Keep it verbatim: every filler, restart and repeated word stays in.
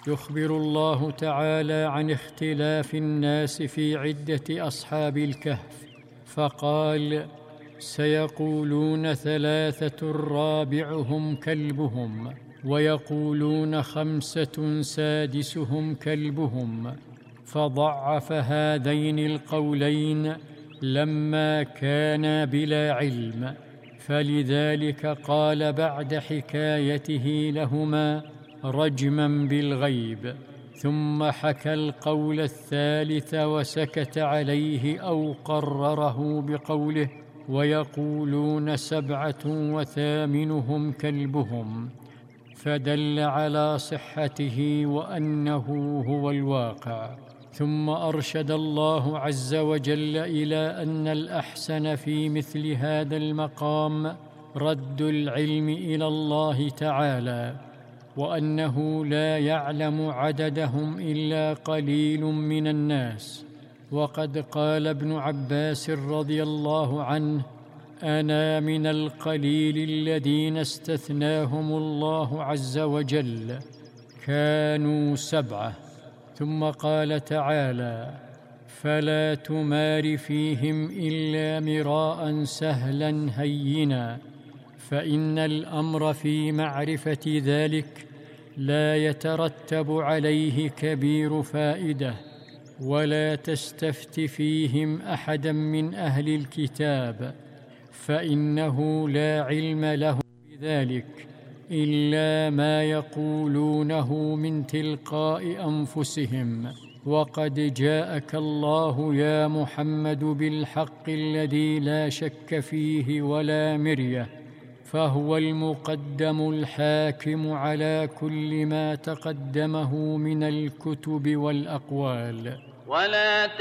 يخبر الله تعالى عن اختلاف الناس في عدة أصحاب الكهف، فقال: سيقولون ثلاثة رابعهم كلبهم، ويقولون خمسة سادسهم كلبهم، فضعف هذين القولين لما كانا بلا علم، فلذلك قال بعد حكايته لهما رجما بالغيب، ثم حكى القول الثالث وسكت عليه أو قرره بقوله: ويقولون سبعة وثامنهم كلبهم، فدل على صحته وأنه هو الواقع. ثم أرشد الله عز وجل إلى أن الأحسن في مثل هذا المقام رد العلم إلى الله تعالى، وأنه لا يعلم عددهم إلا قليل من الناس. وقد قال ابن عباس رضي الله عنه: أنا من القليل الذين استثناهم الله عز وجل، كانوا سبعة. ثم قال تعالى: فلا تمار فيهم إلا مراء سهلا هينا، فإن الأمر في معرفة ذلك لا يترتب عليه كبير فائدة، ولا تستفت فيهم أحدا من أهل الكتاب، فإنه لا علم له بذلك إلا ما يقولونه من تلقاء أنفسهم. وقد جاءك الله يا محمد بالحق الذي لا شك فيه ولا مرية، فهو المقدم الحاكم على كل ما تقدمه من الكتب والأقوال. ولا